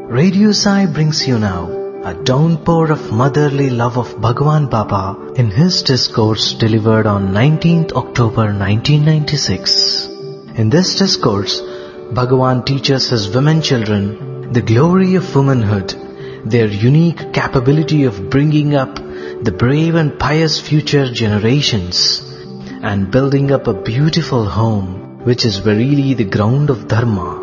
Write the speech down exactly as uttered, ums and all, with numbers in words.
Radio Sai brings you now a downpour of motherly love of Bhagwan Baba in his discourse delivered on nineteenth October nineteen ninety-six. In this discourse, Bhagwan teaches his women children the glory of womanhood, their unique capability of bringing up the brave and pious future generations and building up a beautiful home, which is verily the ground of Dharma.